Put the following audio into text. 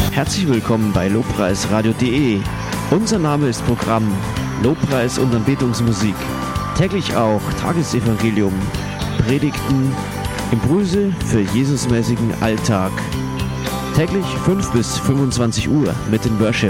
Herzlich willkommen bei lobpreisradio.de. Unser Name ist Programm Lobpreis und Anbetungsmusik. Täglich auch Tagesevangelium, Predigten, Impulse für Jesusmäßigen Alltag. Täglich 5 bis 25 Uhr mit in Worship.